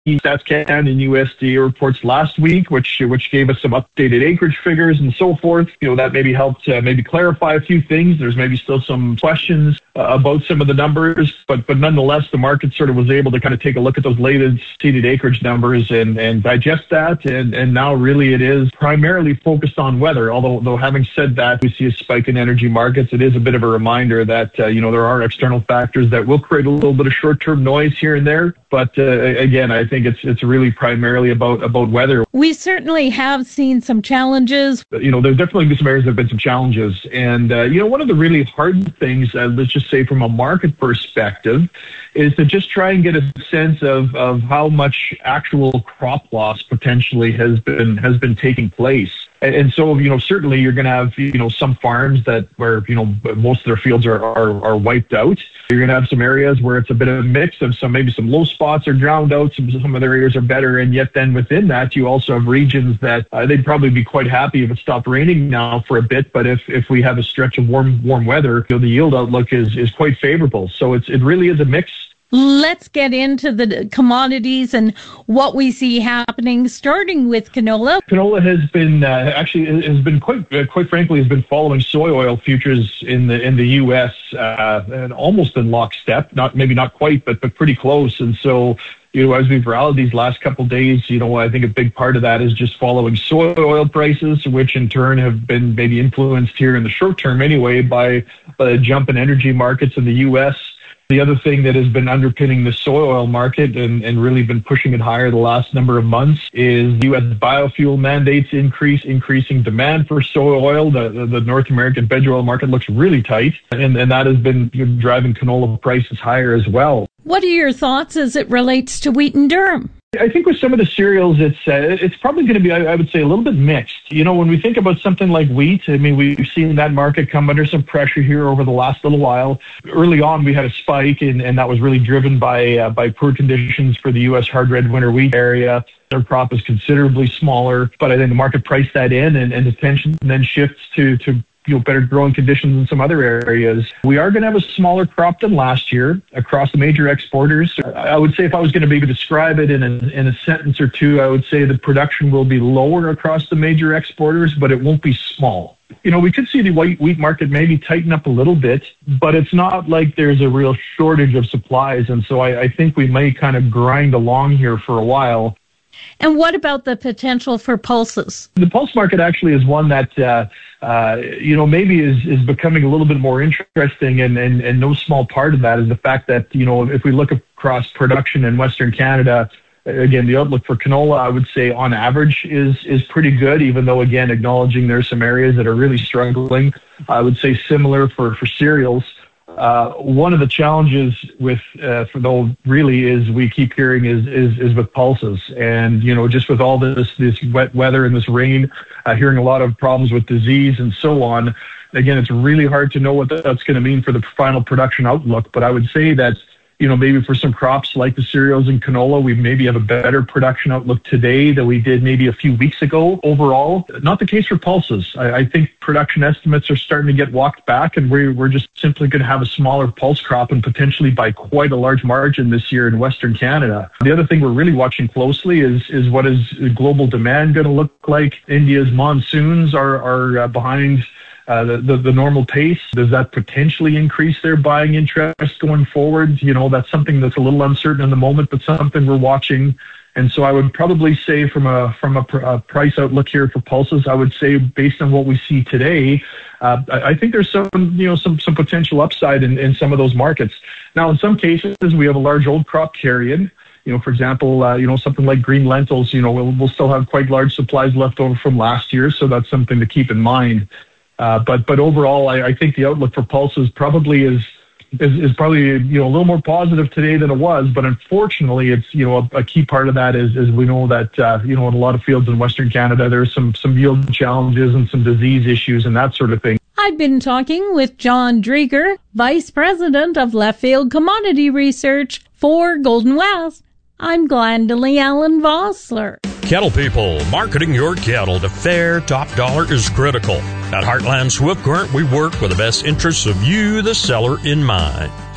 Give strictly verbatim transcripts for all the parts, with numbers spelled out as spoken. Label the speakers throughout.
Speaker 1: StatsCan and U S D A reports last week, which which gave us some updated acreage figures and so forth. You know, that maybe helped uh, maybe clarify a few things. There's maybe still some questions uh, about some of the numbers, but but nonetheless, the market sort of was able to kind of take a look at those latest seeded acreage numbers and, and digest that. And, and now really it is primarily focused on weather. Although, though having said that, we see a spike in energy markets. It is a bit of a reminder that, uh, you know, there are external factors that will create a little bit of short-term noise here and there. But uh, again, I think it's it's really primarily about, about weather.
Speaker 2: We certainly have seen some challenges.
Speaker 1: You know, there's definitely some areas that have been some challenges. And, uh, you know, one of the really hard things, uh, let's just say from a market perspective, is to just try and get a sense of, of how much actual crop loss potentially has been has been taking place. And, and so, you know, certainly you're going to have, you know, some farms that where, you know, most of their fields are, are, are wiped out. You're going to have some areas where it's a bit of a mix of some, maybe some low spots are drowned out, some, some other areas are better. And yet then within that, you also have regions that uh, they'd probably be quite happy if it stopped raining now for a bit. But if, if we have a stretch of warm, warm weather, you know, the yield outlook is, is quite favorable. So it's, it really is a mix.
Speaker 2: Let's get into the commodities and what we see happening, starting with canola.
Speaker 1: Canola has been uh, actually has been quite uh, quite frankly has been following soy oil futures in the in the U S uh, and almost in lockstep. Not maybe not quite, but but pretty close. And so, you know, as we've rallied these last couple of days, you know, I think a big part of that is just following soy oil prices, which in turn have been maybe influenced here in the short term anyway by, by a jump in energy markets in the U S. The other thing that has been underpinning the soy oil market and, and really been pushing it higher the last number of months is U S biofuel mandates increase, increasing demand for soy oil. The, the, the North American veg oil market looks really tight, and, and that has been driving canola prices higher as well.
Speaker 2: What are your thoughts as it relates to wheat and durum?
Speaker 1: I think with some of the cereals, it's uh, it's probably going to be, I, I would say, a little bit mixed. You know, when we think about something like wheat, I mean, we've seen that market come under some pressure here over the last little while. Early on, we had a spike, and, and that was really driven by uh, by poor conditions for the U S hard red winter wheat area. Their crop is considerably smaller, but I think the market priced that in, and, and attention then shifts to to. you know, better growing conditions in some other areas. We are going to have a smaller crop than last year across the major exporters. I would say if I was going to maybe describe it in a, in a sentence or two, I would say the production will be lower across the major exporters, but it won't be small. You know, we could see the white wheat market maybe tighten up a little bit, but it's not like there's a real shortage of supplies. And so I, I think we may kind of grind along here for a while.
Speaker 2: And what about the potential for pulses?
Speaker 1: The pulse market actually is one that, uh, uh, you know, maybe is, is becoming a little bit more interesting, and, and, and no small part of that is the fact that, you know, if we look across production in Western Canada, again, the outlook for canola, I would say on average is is pretty good, even though, again, acknowledging there's some areas that are really struggling. I would say similar for, for cereals. Uh, one of the challenges with, uh, for though really is we keep hearing is, is, is with pulses. And, you know, just with all this, this wet weather and this rain, uh, hearing a lot of problems with disease and so on. Again, it's really hard to know what that's going to mean for the final production outlook. But I would say that, you know, maybe for some crops like the cereals and canola, we maybe have a better production outlook today than we did maybe a few weeks ago overall. Not the case for pulses. I, I think production estimates are starting to get walked back, and we're, we're just simply going to have a smaller pulse crop, and potentially by quite a large margin this year in Western Canada. The other thing we're really watching closely is, is what is global demand going to look like. India's monsoons are, are uh, behind Uh, the, the, the normal pace. Does that potentially increase their buying interest going forward? You know, that's something that's a little uncertain in the moment, but something we're watching. And so I would probably say from a from a, pr- a price outlook here for pulses, I would say based on what we see today, uh, I, I think there's some, you know, some, some potential upside in, in some of those markets. Now, in some cases, we have a large old crop carrying. You know, for example, uh, you know, something like green lentils, you know, we'll, we'll still have quite large supplies left over from last year. So that's something to keep in mind. Uh, but but overall, I, I think the outlook for pulses probably is, is is probably, you know, a little more positive today than it was. But unfortunately, it's, you know, a, a key part of that is is we know that uh, you know, in a lot of fields in Western Canada, there's some some yield challenges and some disease issues and that sort of thing.
Speaker 2: I've been talking with John Drieger, Vice President of Left Field Commodity Research for Golden West. I'm Glendalee Allen Vossler.
Speaker 3: Cattle people, marketing your cattle to fair top dollar is critical. At Heartland Swift Current, we work with the best interests of you, the seller, in mind.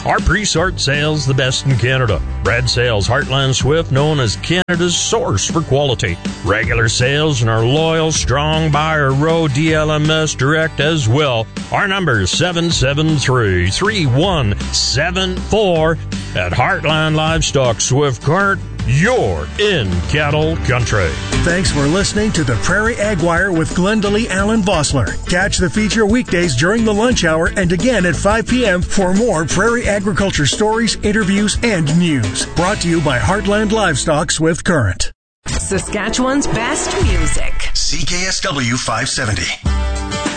Speaker 3: Our pre-sort sales, the best in Canada. Red sales, Heartland Swift, known as Canada's source for quality. Regular sales and our loyal, strong buyer row D L M S Direct as well. Our number is seven seven three, three one seven four. At Heartland Livestock Swift Current, you're in cattle country.
Speaker 4: Thanks for listening to the Prairie Ag Wire with Glendalee Allen Vossler. Catch the feature weekdays during the lunch hour and again at five p.m. for more prairie agriculture stories, interviews, and news. Brought to you by Heartland Livestock Swift Current.
Speaker 5: Saskatchewan's best music.
Speaker 6: C K S W five seventy.